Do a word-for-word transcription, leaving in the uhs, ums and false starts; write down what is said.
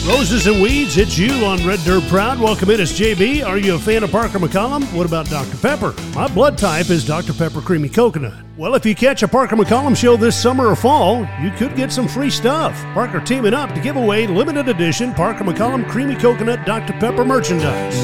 Roses and Weeds, it's you on Red Dirt Proud. Welcome in, it's J B. Are you a fan of Parker McCollum? What about Doctor Pepper? My blood type is Doctor Pepper Creamy Coconut. Well, if you catch a Parker McCollum show this summer or fall, you could get some free stuff. Parker teaming up to give away limited edition Parker McCollum Creamy Coconut Doctor Pepper merchandise.